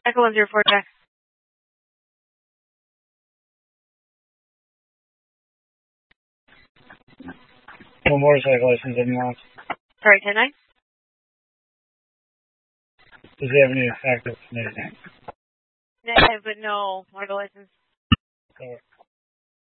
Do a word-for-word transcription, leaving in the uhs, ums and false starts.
Echo one zero four, Jack. No motorcycle license anymore. Sorry, ten nine? Does he have any active? Negative, but no motorcycle license. Over.